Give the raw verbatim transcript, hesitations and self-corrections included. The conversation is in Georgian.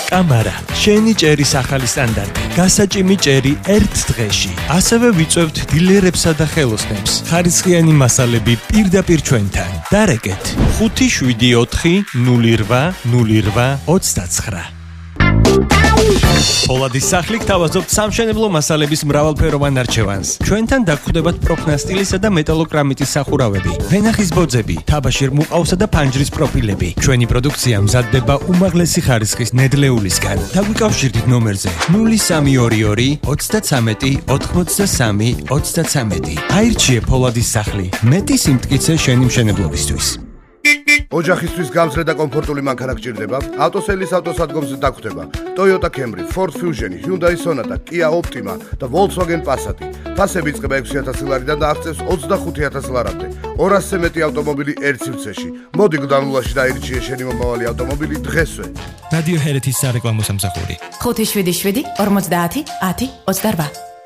კამარა, შენი ჭერის ახალი სტანდარტი. გასაჭიმი ჭერი ერთ დღეში. ასევე ვიწევთ დილერებსა და ხელოსნებს. ხარისხიანი მასალები პირდაპირ ჩვენთან. დარეკეთ ხუთი შვიდი ოთხი ნული რვა ნული რვა ოცდაცხრა. Poladi სახლი გთავაზობთ სამშენებლო მასალების მრავალფეროვან არჩევანს. ჩვენთან დაგხვდებათ პროფნასტილისა და მეტალოკრამიტის სახურავები, ვენახის ბოძები, თაბაშირ მუყავსა და ფანჯრის პროფილები. ჩვენი პროდუქცია მზადდება უმაღლესი ხარისხის ნედლეულისგან. დაგვიკავშირდით ნომერზე ნული სამი ორი ორი ოცდაცამეტი ოთხმოცდასამი ოცდაცამეტი. აირჩიე Polaდის სახლი. მეტი სიმტკიცე შენი მშენებლობისთვის. ოჯახისთვის გამძლე და კომფორტული მანქანა გჭირდება? ავტოსელის ავტოსადგომზე დაგხვდება Toyota Camry, Ford Fusion, Hyundai Sonata, Kia Optima და Volkswagen Passat. ფასები იწყება ექვსი ათასი ლარიდან და აღწევს ოცდახუთი ათასი ლარამდე. ორასზე მეტი ავტომობილი ერთ სივრცეში. მოდი გდანულაში დაირჩიე შენი მომავალი ავტომობილი დღესვე. რადიო ჰერეთის სარეკლამო სამსახური. ხუთი შვიდი შვიდი ორმოცდაათი ათი ოცდარვა.